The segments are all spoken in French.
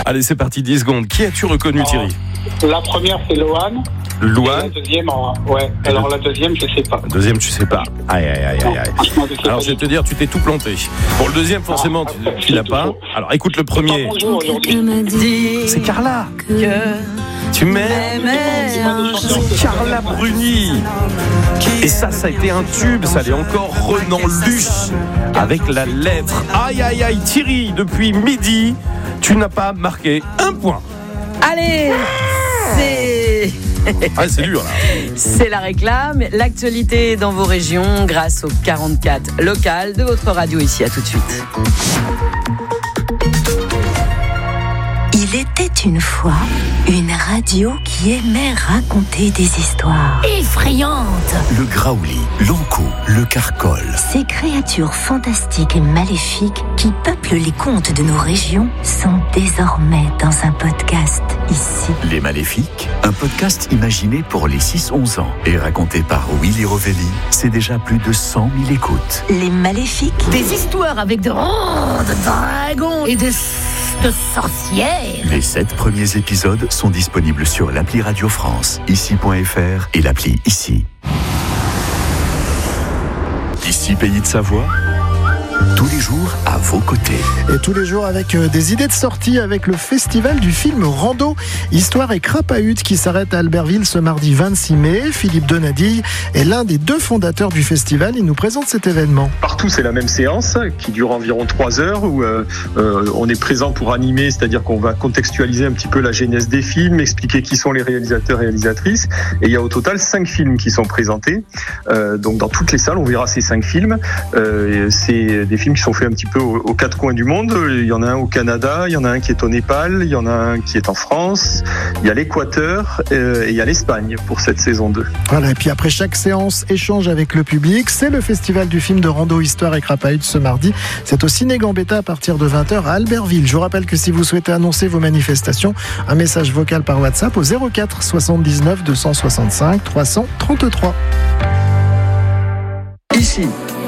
Allez, c'est parti, 10 secondes. Qui as-tu reconnu, Thierry ? La première, c'est Loane. Loane. La deuxième, ouais. Alors la deuxième, je sais pas. Deuxième, tu sais pas. Aïe. Alors, je vais te dire, tu t'es tout planté. Pour le deuxième, forcément, tu l'as pas. Alors, écoute le premier. Bonjour aujourd'hui. C'est Carla. Tu m'aimes. C'est Carla Bruni. Et ça a été un tube. Ça l'est encore. Renan Luce avec la lettre. Aïe. Thierry, depuis midi, tu n'as pas marqué un point. Allez, c'est dur là. C'est la réclame, l'actualité dans vos régions grâce aux 44 locales de votre radio ici. À tout de suite. Il était une fois une radio qui aimait raconter des histoires effrayantes. Le Graouli, l'Ankou, le Carcol. Ces créatures fantastiques et maléfiques qui peuplent les contes de nos régions sont désormais dans un podcast ici. Les Maléfiques, un podcast imaginé pour les 6-11 ans et raconté par Willy Rovelli. C'est déjà plus de 100 000 écoutes. Les Maléfiques. Des histoires avec de dragons et de sorcières. Les 7 premiers épisodes sont disponibles sur l'appli Radio France, ici.fr et l'appli Ici. Ici, Pays de Savoie. Tous les jours à vos côtés. Et tous les jours avec des idées de sortie avec le festival du film Rando, Histoire et Crapahut qui s'arrête à Albertville ce mardi 26 mai. Philippe Donadille est l'un des 2 fondateurs du festival. Il nous présente cet événement. Partout, c'est la même séance qui dure environ 3 heures où on est présent pour animer, c'est-à-dire qu'on va contextualiser un petit peu la genèse des films, expliquer qui sont les réalisateurs et réalisatrices. Et il y a au total 5 films qui sont présentés. Donc dans toutes les salles, on verra ces 5 films. C'est des films qui sont faits un petit peu aux 4 coins du monde. Il y en a un au Canada, il y en a un qui est au Népal, il y en a un qui est en France, il y a l'Équateur et il y a l'Espagne pour cette saison 2. Voilà, et puis après chaque séance, échange avec le public. C'est le festival du film de Rando, Histoire et Crapahut ce mardi. C'est au Ciné Gambetta à partir de 20h à Albertville. Je vous rappelle que si vous souhaitez annoncer vos manifestations, un message vocal par WhatsApp au 04 79 265 333. Ici.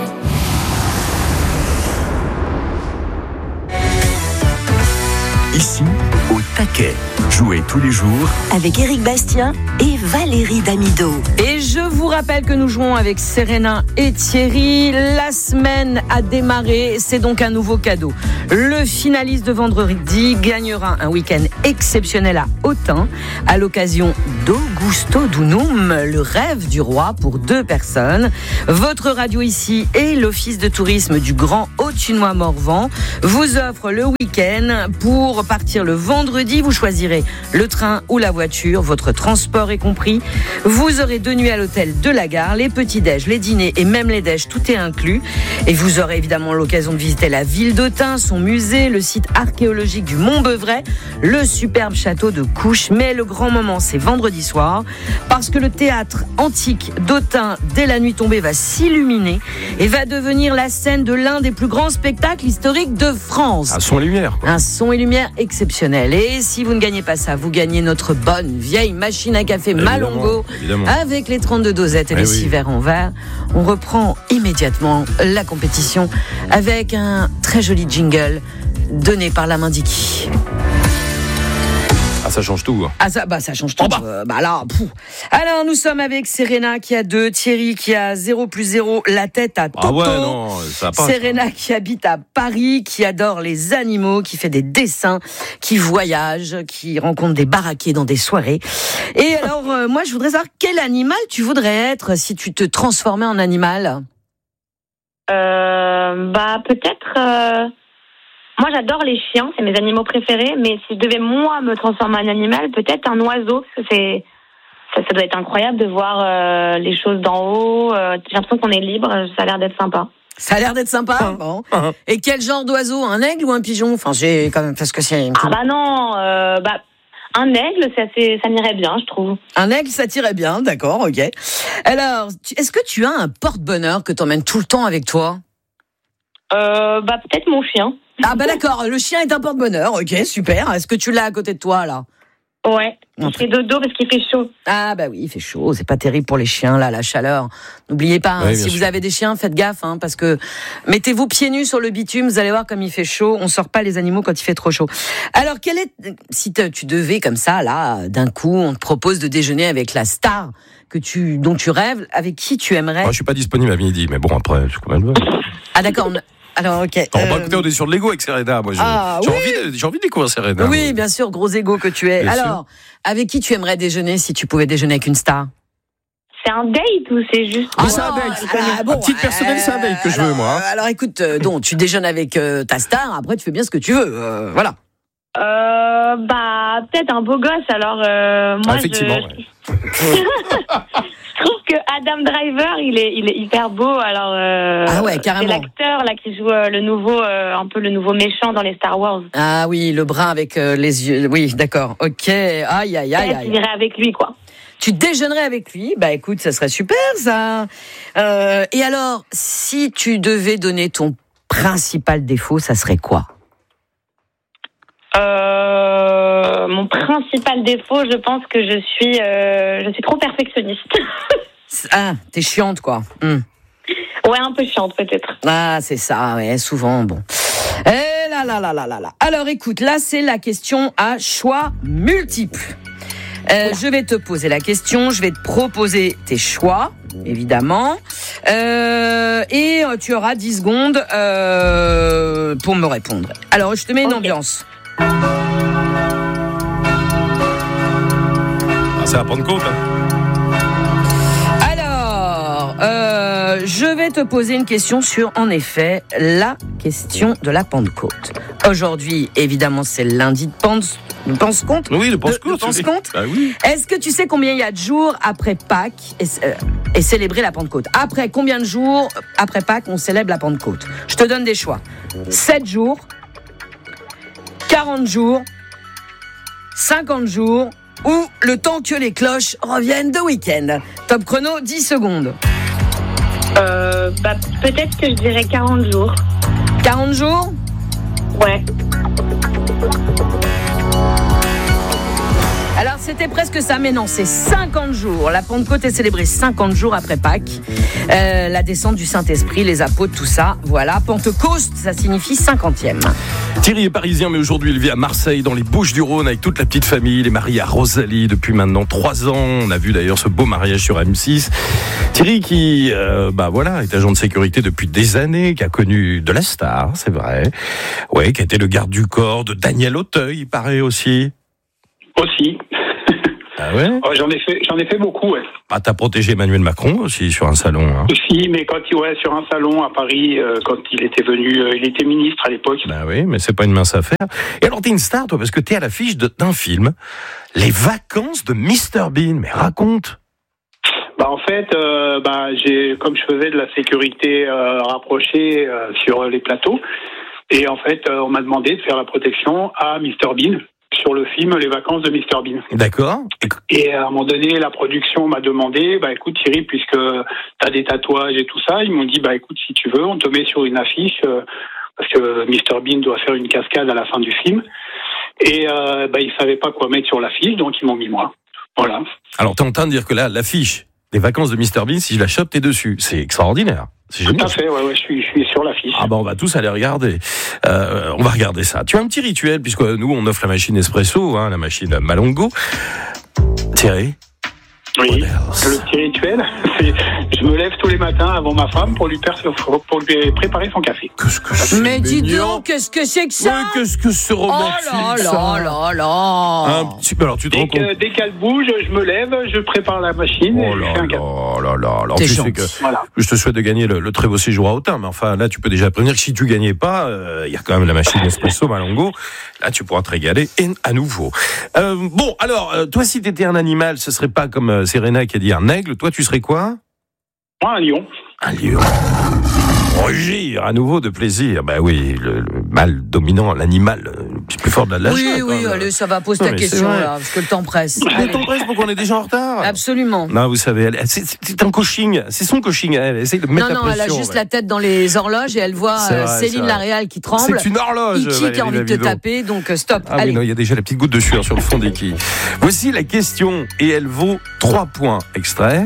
Ici, au taquet. Jouez tous les jours avec Éric Bastien et Valérie Damido. Et je vous rappelle que nous jouons avec Serena et Thierry. La semaine a démarré, c'est donc un nouveau cadeau. Le finaliste de vendredi gagnera un week-end exceptionnel à Autun à l'occasion d'Augusto Dunum, le rêve du roi pour 2 personnes. Votre radio ici et l'office de tourisme du Grand Autunois-Morvan vous offrent le week-end. Pour partir le vendredi, vous choisirez le train ou la voiture, votre transport est compris. Vous aurez 2 nuits à l'hôtel de la gare, les petits-déj, les dîners et même les déj, tout est inclus. Et vous aurez évidemment l'occasion de visiter la ville d'Autun, son musée, le site archéologique du Mont-Beuvray, le superbe château de Couches. Mais le grand moment, c'est vendredi soir, parce que le théâtre antique d'Autun, dès la nuit tombée, va s'illuminer et va devenir la scène de l'un des plus grands spectacles historiques de France. Un son et lumière, quoi. Un son et lumière exceptionnel. Et si vous ne gagnez pas ça, vous gagnez notre bonne vieille machine à café Malongo, évidemment. avec les 32 dosettes et les 6 verres en verre. On reprend immédiatement la compétition avec un très joli jingle donné par la main d'Iki. Ah, ça change tout. Ça change tout. Alors, nous sommes avec Serena qui a 2, Thierry qui a 0 plus 0, la tête à Toto. Ah ouais, non, ça va pas. Serena qui habite à Paris, qui adore les animaux, qui fait des dessins, qui voyage, qui rencontre des baraqués dans des soirées. Et alors, moi, je voudrais savoir quel animal tu voudrais être si tu te transformais en animal. Peut-être... Moi, j'adore les chiens, c'est mes animaux préférés, mais si je devais, moi, me transformer en animal, peut-être un oiseau, parce que ça doit être incroyable de voir les choses d'en haut. J'ai l'impression qu'on est libre, ça a l'air d'être sympa. Ça a l'air d'être sympa. Bon. Et quel genre d'oiseau? Un aigle ou un pigeon? Enfin, j'ai quand même, parce que c'est... un aigle, ça m'irait bien, je trouve. Un aigle, ça t'irait bien, d'accord, ok. Alors, est-ce que tu as un porte-bonheur que t'emmènes tout le temps avec toi? Peut-être mon chien. Ah d'accord, le chien est un porte-bonheur, ok, super. Est-ce que tu l'as à côté de toi, là? Ouais, il fait dodo parce qu'il fait chaud. Ah bah oui, il fait chaud, c'est pas terrible pour les chiens, là, la chaleur. N'oubliez pas, Oui, si vous avez des chiens, faites gaffe, parce que mettez-vous pieds nus sur le bitume, vous allez voir comme il fait chaud. On sort pas les animaux quand il fait trop chaud. Alors, si tu devais comme ça, là, d'un coup, on te propose de déjeuner avec la star dont tu rêves, avec qui tu aimerais? Moi, je suis pas disponible à midi, mais bon, après, je suis quand même là. Ah d'accord. Alors, ok. Écoutez, on est sur de l'ego avec Serena. Moi, j'ai envie de découvrir Serena. Oui, bien sûr, gros égo que tu es. Bien Alors, sûr. avec qui tu aimerais déjeuner si tu pouvais déjeuner avec une star? C'est un date ou c'est juste... Oui, c'est un date. À titre personnel, c'est un date que je veux, moi. Alors écoute, donc tu déjeunes avec ta star, après tu fais bien ce que tu veux. Voilà. Peut-être un beau gosse, alors moi effectivement, je trouve que Adam Driver, il est hyper beau, alors carrément. c'est l'acteur là qui joue un peu le nouveau méchant dans les Star Wars. Ah oui, le brun avec les yeux, oui, d'accord, ok, aïe. Je dirais avec lui, quoi. Tu déjeunerais avec lui? Bah écoute, ça serait super, ça. Et alors, si tu devais donner ton principal défaut, ça serait quoi? Mon principal défaut, je pense que je suis trop perfectionniste. Ah, t'es chiante, quoi. Ouais, un peu chiante, peut-être. Ah, c'est ça, ouais, souvent, bon. Eh là. Alors, écoute, là, c'est la question à choix multiples. Je vais te poser la question, je vais te proposer tes choix, évidemment. Et tu auras 10 secondes pour me répondre. Alors, je te mets une ambiance. C'est la Pentecôte. Alors, je vais te poser une question sur, en effet, la question de la Pentecôte. Aujourd'hui, évidemment, c'est le lundi de Pentecôte. Oui, le Pentecôte. Ah, oui. Est-ce que tu sais combien il y a de jours après Pâques et célébrer la Pentecôte? Après combien de jours après Pâques on célèbre la Pentecôte? Je te donne des choix. 7 jours, 40 jours, 50 jours ou le temps que les cloches reviennent de week-end. Top chrono, 10 secondes. Peut-être que je dirais 40 jours. 40 jours? Ouais. Alors c'était presque ça, mais non, c'est 50 jours. La Pentecôte est célébrée 50 jours après Pâques. La descente du Saint-Esprit, les apôtres, tout ça. Voilà, Pentecôte, ça signifie 50e. Thierry est parisien, mais aujourd'hui il vit à Marseille, dans les Bouches-du-Rhône, avec toute la petite famille. Il est marié à Rosalie depuis maintenant 3 ans. On a vu d'ailleurs ce beau mariage sur M6. Thierry qui, est agent de sécurité depuis des années, qui a connu de la star, c'est vrai. Ouais, qui a été le garde du corps de Daniel Auteuil, il paraît aussi. Aussi. Ah ouais? J'en ai fait beaucoup, ouais. Ah, t'as protégé Emmanuel Macron aussi sur un salon. Aussi, mais sur un salon à Paris, quand il était venu, il était ministre à l'époque. Bah oui, mais c'est pas une mince affaire. Et alors t'es une star, toi, parce que t'es à l'affiche d'un film, Les Vacances de Mr Bean. Mais raconte. En fait, comme je faisais de la sécurité rapprochée sur les plateaux, et en fait, on m'a demandé de faire la protection à Mr Bean sur le film Les Vacances de Mr Bean. D'accord. Et à un moment donné, la production m'a demandé, écoute Thierry, puisque t'as des tatouages et tout ça, ils m'ont dit, écoute, si tu veux, on te met sur une affiche, parce que Mr Bean doit faire une cascade à la fin du film. Et ils savaient pas quoi mettre sur l'affiche, donc ils m'ont mis moi. Voilà. Alors t'es en train de dire que là, l'affiche des Vacances de Mr Bean, si je la chope, t'es dessus. C'est extraordinaire. C'est génial. Tout à fait, ouais, je suis sur l'affiche. Ah on va tous aller regarder. On va regarder ça. Tu as un petit rituel, puisque nous, on offre la machine Espresso, la machine Malongo. Thierry? Oui, le petit rituel, c'est je me lève tous les matins avant ma femme pour lui préparer son café. Qu'est-ce que c'est Mais dis donc, qu'est-ce que c'est que ça? Qu'est-ce que c'est romantique, ça? Oh là. Un petit peu, alors tu te rends compte? Dès qu'elle bouge, je me lève, je prépare la machine et je fais un café. Alors tu sais que je te souhaite de gagner le très beau séjour à Autun, mais enfin là tu peux déjà prévenir que si tu gagnais pas, il y a quand même la machine Espresso Malongo. Là tu pourras te régaler à nouveau. Alors toi si t'étais un animal, ce serait pas comme Serena qui a dit un aigle. Toi tu serais quoi? Moi un lion. Un lion. Rugir à nouveau de plaisir. Oui, le mâle dominant, l'animal C'est plus fort de la Oui, allez, ça va, pose ta question, là, parce que le temps presse. Le temps presse pour qu'on est déjà en retard. Absolument. Non, vous savez, c'est un coaching, c'est son coaching, elle essaie de mettre la pression. Non, elle a juste la tête dans les horloges et elle voit Céline Laréal qui tremble. C'est une horloge. Iki qui a envie de te taper, donc stop. Ah oui, non, il y a déjà la petite goutte de sueur sur le fond d'Iki. Voici la question et elle vaut 3 points. Extrait.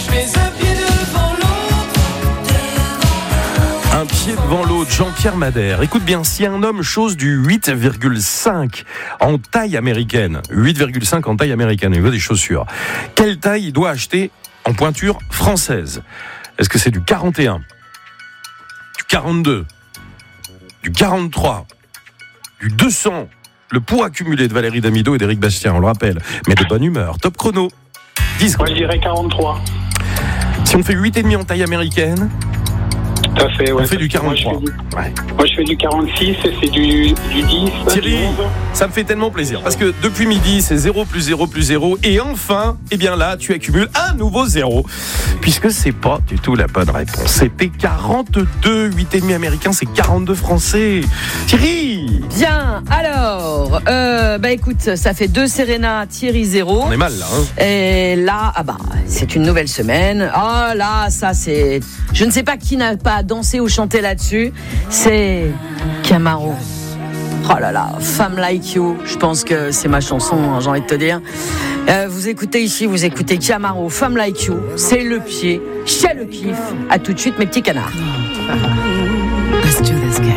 Un pied devant l'autre, Jean-Pierre Madère. Écoute bien, si un homme chose du 8,5 en taille américaine, 8,5 en taille américaine, il veut des chaussures, quelle taille il doit acheter en pointure française? Est-ce que c'est du 41, du 42, du 43, du 200? Le poids accumulé de Valérie Damido et d'Éric Bastien, on le rappelle, mais de bonne humeur. Top chrono. 10 secondes. Moi, je dirais 43. Si on fait 8,5 en taille américaine, tout à fait, ouais. On fait du 43. Moi, je fais du 46 et c'est du 10. Thierry, ça me fait tellement plaisir parce que depuis midi, c'est 0 plus 0 plus 0. Et enfin, eh bien là, tu accumules un nouveau 0. Puisque c'est pas du tout la bonne réponse. C'était 42, 8,5 américains, c'est 42 français. Thierry! Bien, alors, écoute, ça fait 2 Serena, Thierry 0. On est mal là, hein. Et là, c'est une nouvelle semaine. Oh là, ça c'est... Je ne sais pas qui n'a pas dansé ou chanté là-dessus. C'est Camaro. Oh là là, Femme Like You. Je pense que c'est ma chanson, hein, j'ai envie de te dire. Vous écoutez Camaro, Femme Like You. C'est le pied, chez le kiff. À tout de suite, mes petits canards.